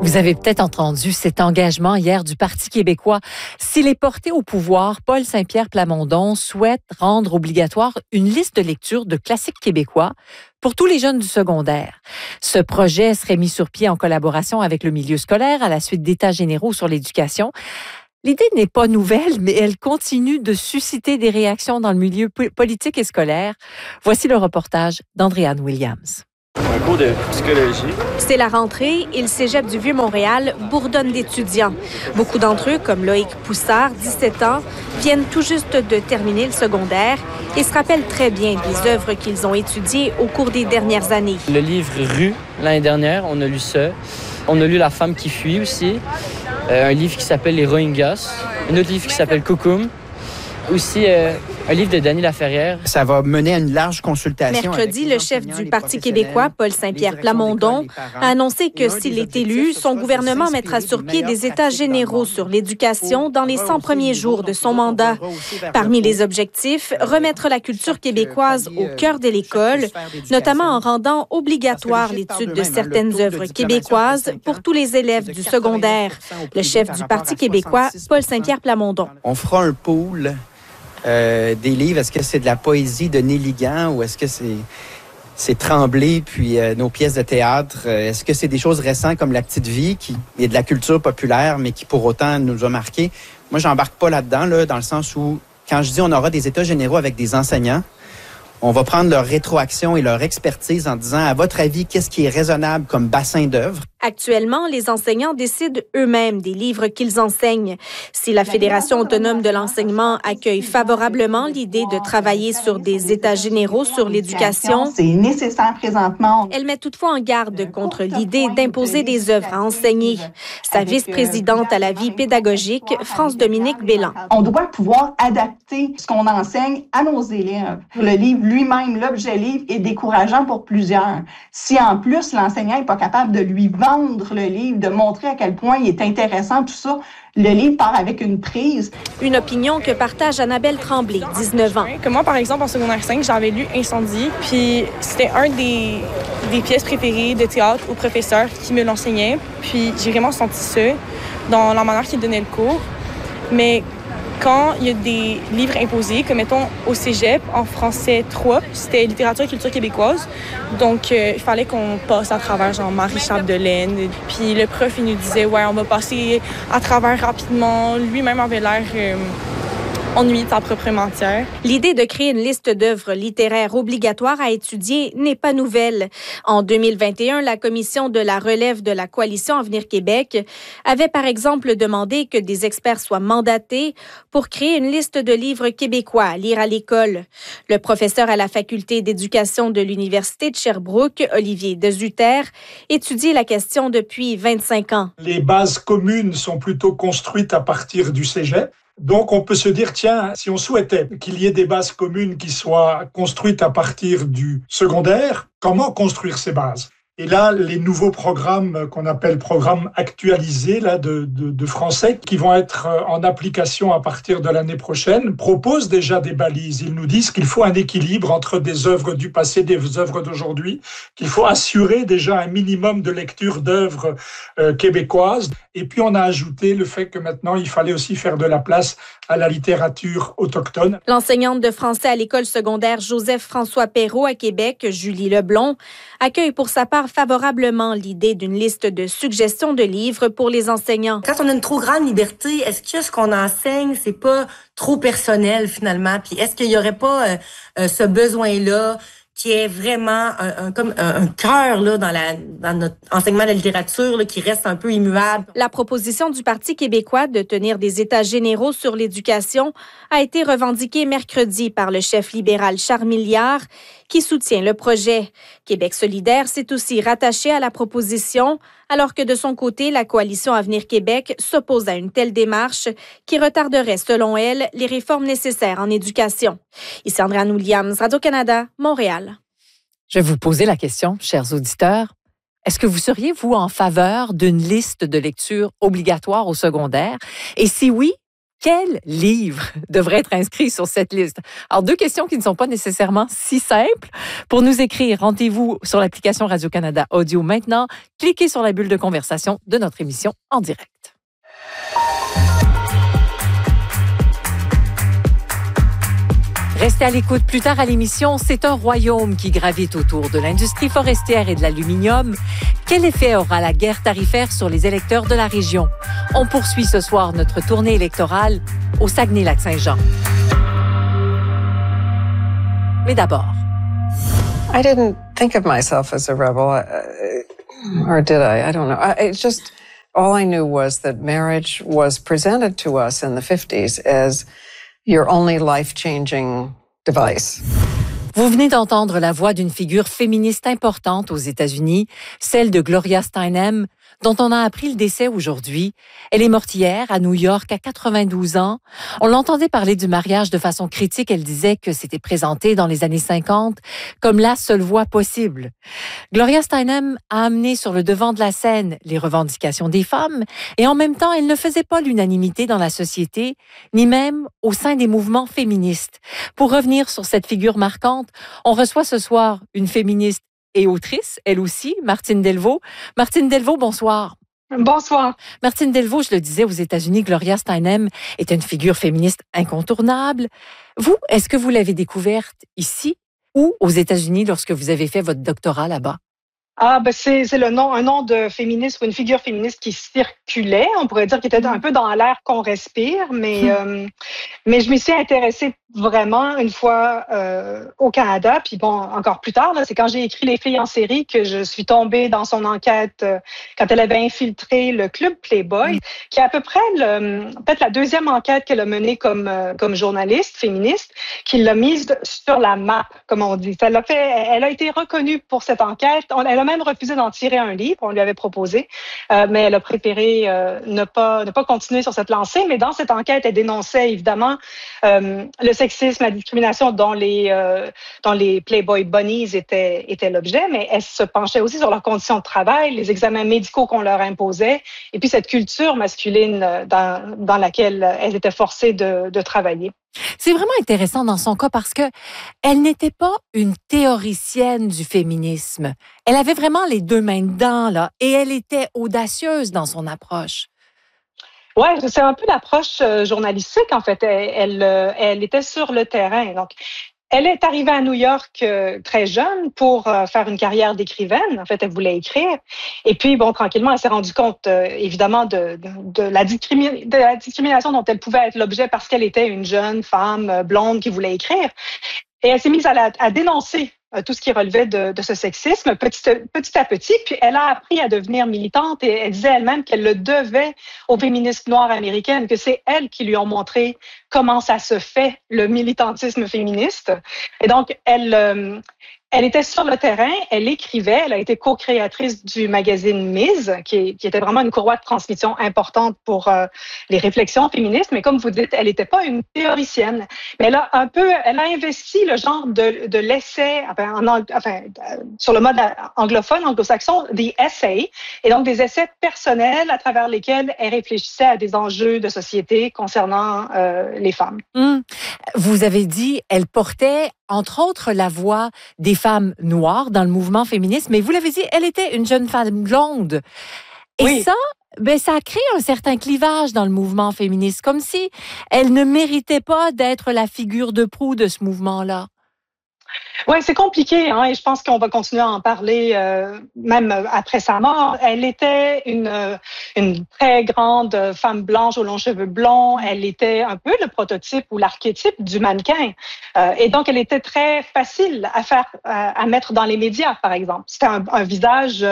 Vous avez peut-être entendu cet engagement hier du Parti québécois. S'il est porté au pouvoir, Paul Saint-Pierre Plamondon souhaite rendre obligatoire une liste de lecture de classiques québécois pour tous les jeunes du secondaire. Ce projet serait mis sur pied en collaboration avec le milieu scolaire à la suite d'états généraux sur l'éducation. L'idée n'est pas nouvelle, mais elle continue de susciter des réactions dans le milieu politique et scolaire. Voici le reportage d'Andréane Williams. Un cours de psychologie. C'est la rentrée et le cégep du Vieux-Montréal bourdonne d'étudiants. Beaucoup d'entre eux, comme Loïc Poussard, 17 ans, viennent tout juste de terminer le secondaire et se rappellent très bien des œuvres qu'ils ont étudiées au cours des dernières années. Le livre Rue, l'année dernière, on a lu ça. On a lu La femme qui fuit aussi. Un livre qui s'appelle Les Rohingyas. Un autre livre qui s'appelle Coucoum. Aussi, un livre de Denis Laferrière. Ça va mener à une large consultation. Mercredi, le chef du Parti québécois, Paul Saint-Pierre Plamondon, a annoncé que s'il est élu, son gouvernement mettra sur pied des états généraux sur l'éducation dans les 100 premiers jours de son mandat. Parmi les objectifs, remettre la culture québécoise au cœur de l'école, notamment en rendant obligatoire l'étude de certaines œuvres québécoises pour tous les élèves du secondaire. Le chef du Parti québécois, Paul Saint-Pierre Plamondon. On fera un pool des livres. Est-ce que c'est de la poésie de Néligan ou est-ce que c'est Tremblay, puis nos pièces de théâtre? Est-ce que c'est des choses récentes comme La Petite Vie, qui est de la culture populaire, mais qui pour autant nous a marqué? Moi, j'embarque pas là-dedans, dans le sens où, quand je dis on aura des états généraux avec des enseignants, on va prendre leur rétroaction et leur expertise en disant, à votre avis, qu'est-ce qui est raisonnable comme bassin d'œuvre? Actuellement, les enseignants décident eux-mêmes des livres qu'ils enseignent. Si la Fédération autonome de l'enseignement accueille favorablement l'idée de travailler sur des états généraux sur l'éducation, c'est nécessaire présentement. Elle met toutefois en garde contre l'idée d'imposer des œuvres à enseigner. Sa vice-présidente à la vie pédagogique, France-Dominique Bélan. On doit pouvoir adapter ce qu'on enseigne à nos élèves. Le livre lui-même, l'objet livre, est décourageant pour plusieurs. Si en plus l'enseignant n'est pas capable de lui vendre le livre, de montrer à quel point il est intéressant, tout ça, le livre part avec une prise. Une opinion que partage Annabelle Tremblay, 19 ans. Comme moi, par exemple, en secondaire 5, j'avais lu Incendie, puis c'était un des pièces préférées de théâtre au professeur qui me l'enseignait. Puis j'ai vraiment senti ça dans la manière qu'il donnait le cours. Mais quand il y a des livres imposés, comme mettons au cégep, en français 3, c'était littérature et culture québécoise. Donc, il fallait qu'on passe à travers, genre, Marie Chapdelaine. Puis le prof, il nous disait, ouais, on va passer à travers rapidement. Lui-même avait l'air ennuyé de sa propre matière. L'idée de créer une liste d'œuvres littéraires obligatoires à étudier n'est pas nouvelle. En 2021, la commission de la relève de la Coalition Avenir Québec avait par exemple demandé que des experts soient mandatés pour créer une liste de livres québécois à lire à l'école. Le professeur à la faculté d'éducation de l'Université de Sherbrooke, Olivier Desutter, étudie la question depuis 25 ans. Les bases communes sont plutôt construites à partir du cégep. Donc, on peut se dire, tiens, si on souhaitait qu'il y ait des bases communes qui soient construites à partir du secondaire, comment construire ces bases? Et là, les nouveaux programmes qu'on appelle programmes actualisés là, de français, qui vont être en application à partir de l'année prochaine, proposent déjà des balises. Ils nous disent qu'il faut un équilibre entre des œuvres du passé et des œuvres d'aujourd'hui, qu'il faut assurer déjà un minimum de lecture d'œuvres québécoises. Et puis, on a ajouté le fait que maintenant, il fallait aussi faire de la place à la littérature autochtone. L'enseignante de français à l'école secondaire Joseph-François Perrault à Québec, Julie Leblond, accueille pour sa part favorablement l'idée d'une liste de suggestions de livres pour les enseignants. Quand on a une trop grande liberté, est-ce que ce qu'on enseigne, c'est pas trop personnel finalement? Puis est-ce qu'il y aurait pas ce besoin-là qui est vraiment comme un cœur là dans notre enseignement de la littérature là, qui reste un peu immuable. La proposition du Parti québécois de tenir des états généraux sur l'éducation a été revendiquée mercredi par le chef libéral Charles Milliard, qui soutient le projet. Québec solidaire s'est aussi rattaché à la proposition, alors que de son côté, la Coalition Avenir Québec s'oppose à une telle démarche qui retarderait, selon elle, les réformes nécessaires en éducation. Ici Andréane Williams, Radio-Canada, Montréal. Je vais vous poser la question, chers auditeurs. Est-ce que vous seriez, vous, en faveur d'une liste de lecture obligatoire au secondaire? Et si oui, Quel livre devrait être inscrit sur cette liste? Alors, 2 questions qui ne sont pas nécessairement si simples. Pour nous écrire, rendez-vous sur l'application Radio-Canada Audio maintenant. Cliquez sur la bulle de conversation de notre émission en direct. Restez à l'écoute plus tard à l'émission. C'est un royaume qui gravite autour de l'industrie forestière et de l'aluminium. Quel effet aura la guerre tarifaire sur les électeurs de la région? On poursuit ce soir notre tournée électorale au Saguenay-Lac-Saint-Jean. Mais d'abord. I didn't think of myself as a rebel, or did I? I don't know. It just, all I knew was that marriage was presented to us in the 50s as your only life-changing device. Vous venez d'entendre la voix d'une figure féministe importante aux États-Unis, celle de Gloria Steinem, dont on a appris le décès aujourd'hui. Elle est morte hier à New York à 92 ans. On l'entendait parler du mariage de façon critique. Elle disait que c'était présenté dans les années 50 comme la seule voie possible. Gloria Steinem a amené sur le devant de la scène les revendications des femmes et en même temps, elle ne faisait pas l'unanimité dans la société, ni même au sein des mouvements féministes. Pour revenir sur cette figure marquante, on reçoit ce soir une féministe et autrice, elle aussi, Martine Delvaux. Martine Delvaux, bonsoir. Bonsoir. Martine Delvaux, je le disais, aux États-Unis, Gloria Steinem était une figure féministe incontournable. Vous, est-ce que vous l'avez découverte ici ou aux États-Unis lorsque vous avez fait votre doctorat là-bas? C'est un nom de féministe ou une figure féministe qui circulait. On pourrait dire qu'il était un peu dans l'air qu'on respire, mais je m'y suis intéressée vraiment une fois au Canada, puis bon, encore plus tard, là, c'est quand j'ai écrit Les filles en série que je suis tombée dans son enquête quand elle avait infiltré le club Playboy, qui est à peu près peut-être la deuxième enquête qu'elle a menée comme journaliste féministe, qui l'a mise sur la map, comme on dit. Elle a été reconnue pour cette enquête. Elle a même refusé d'en tirer un livre, on lui avait proposé, mais elle a préféré ne pas continuer sur cette lancée. Mais dans cette enquête, elle dénonçait évidemment le sexisme, la discrimination dont les Playboy Bunnies étaient l'objet, mais elle se penchait aussi sur leurs conditions de travail, les examens médicaux qu'on leur imposait, et puis cette culture masculine dans laquelle elles étaient forcées de travailler. C'est vraiment intéressant dans son cas parce que elle n'était pas une théoricienne du féminisme. Elle avait vraiment les 2 mains dedans, là, et elle était audacieuse dans son approche. Ouais, c'est un peu l'approche journalistique, en fait. Elle était sur le terrain. Donc, elle est arrivée à New York très jeune pour faire une carrière d'écrivaine. En fait, elle voulait écrire. Et puis, bon, tranquillement, elle s'est rendue compte, évidemment, de la discrimination dont elle pouvait être l'objet parce qu'elle était une jeune femme blonde qui voulait écrire. Et elle s'est mise à dénoncer tout ce qui relevait de ce sexisme petit à petit. Puis elle a appris à devenir militante et elle disait elle-même qu'elle le devait aux féministes noires américaines, que c'est elles qui lui ont montré comment ça se fait, le militantisme féministe. Et donc, elle était sur le terrain, elle écrivait, elle a été co-créatrice du magazine Ms, qui était vraiment une courroie de transmission importante pour les réflexions féministes. Mais comme vous dites, elle n'était pas une théoricienne. Mais elle a investi le genre de l'essai, sur le mode anglophone, anglo-saxon, the essay, et donc des essais personnels à travers lesquels elle réfléchissait à des enjeux de société concernant les femmes. Vous avez dit, elle portait entre autres la voix des femmes noires dans le mouvement féministe, mais vous l'avez dit, elle était une jeune femme blonde. Et oui. Ça a créé un certain clivage dans le mouvement féministe, comme si elle ne méritait pas d'être la figure de proue de ce mouvement-là. Oui, c'est compliqué, hein, et je pense qu'on va continuer à en parler même après sa mort. Elle était une très grande femme blanche aux longs cheveux blonds. Elle était un peu le prototype ou l'archétype du mannequin. Et donc, elle était très facile à mettre dans les médias, par exemple. C'était un visage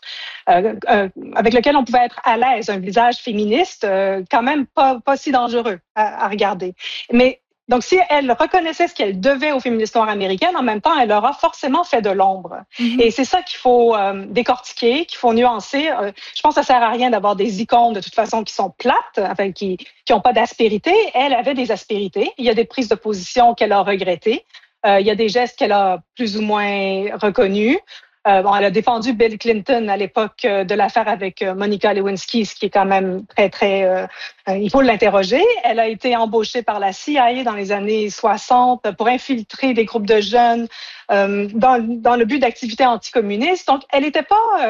avec lequel on pouvait être à l'aise, un visage féministe, quand même pas si dangereux à regarder. Mais donc, si elle reconnaissait ce qu'elle devait aux féministes noires américaines, en même temps, elle aura forcément fait de l'ombre. Mm-hmm. Et c'est ça qu'il faut décortiquer, qu'il faut nuancer. Je pense que ça sert à rien d'avoir des icônes, de toute façon, qui sont plates, enfin, qui n'ont pas d'aspérité. Elle avait des aspérités. Il y a des prises de position qu'elle a regrettées. Il y a des gestes qu'elle a plus ou moins reconnus. Elle a défendu Bill Clinton à l'époque de l'affaire avec Monica Lewinsky, ce qui est quand même très, il faut l'interroger. Elle a été embauchée par la CIA dans les années 60 pour infiltrer des groupes de jeunes dans le but d'activités anticommunistes. Donc, elle n'était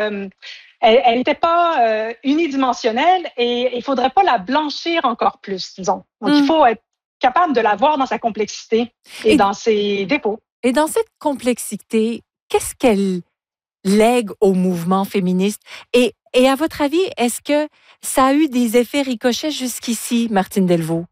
pas unidimensionnelle et il faudrait pas la blanchir encore plus, disons. Donc, il faut être capable de la voir dans sa complexité et dans ses défauts. Et dans cette complexité, qu'est-ce qu'elle lègue au mouvement féministe? Et à votre avis, est-ce que ça a eu des effets ricochets jusqu'ici, Martine Delvaux?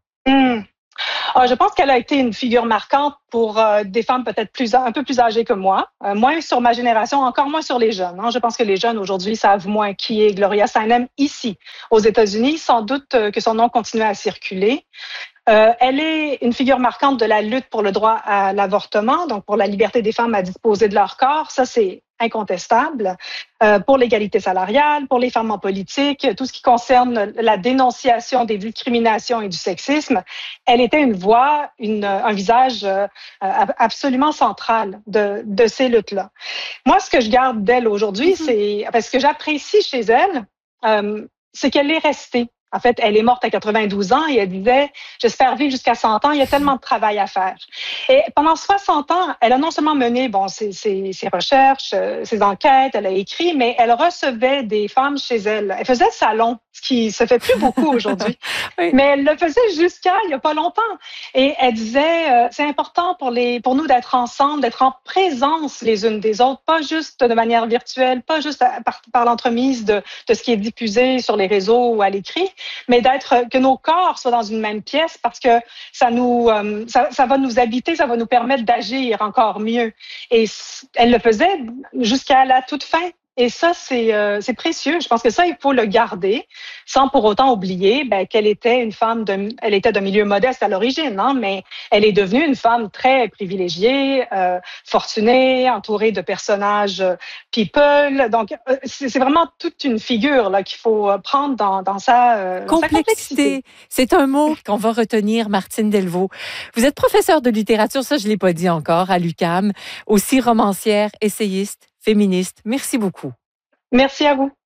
Je pense qu'elle a été une figure marquante pour des femmes peut-être un peu plus âgées que moi, moins sur ma génération, encore moins sur les jeunes. Je pense que les jeunes aujourd'hui savent moins qui est Gloria Steinem ici, aux États-Unis. Sans doute que son nom continue à circuler. Elle est une figure marquante de la lutte pour le droit à l'avortement, donc pour la liberté des femmes à disposer de leur corps. Ça, c'est incontestable. Pour l'égalité salariale, pour les femmes en politique, tout ce qui concerne la dénonciation des discriminations et du sexisme, elle était une voix, un visage absolument central de ces luttes-là. Moi, ce que je garde d'elle aujourd'hui, c'est parce que j'apprécie chez elle, c'est qu'elle est restée. En fait, elle est morte à 92 ans et elle disait « J'espère vivre jusqu'à 100 ans, il y a tellement de travail à faire. » Et pendant 60 ans, elle a non seulement mené ses recherches, ses enquêtes, elle a écrit, mais elle recevait des femmes chez elle. Elle faisait salon, ce qui se fait plus beaucoup aujourd'hui. Oui. Mais elle le faisait jusqu'à il y a pas longtemps. Et elle disait c'est important pour nous d'être ensemble, d'être en présence les unes des autres, pas juste de manière virtuelle, pas juste par l'entremise de ce qui est diffusé sur les réseaux ou à l'écrit, mais que nos corps soient dans une même pièce parce que ça va nous habiter, ça va nous permettre d'agir encore mieux. Et elle le faisait jusqu'à la toute fin. Et ça, c'est précieux. Je pense que ça, il faut le garder sans pour autant oublier qu'elle était une femme elle était d'un milieu modeste à l'origine, mais elle est devenue une femme très privilégiée, fortunée, entourée de personnages people. Donc, c'est vraiment toute une figure là qu'il faut prendre dans sa complexité. C'est un mot qu'on va retenir, Martine Delvaux. Vous êtes professeure de littérature, ça je l'ai pas dit encore, à l'UQAM, aussi romancière, essayiste, féministe. Merci beaucoup. Merci à vous.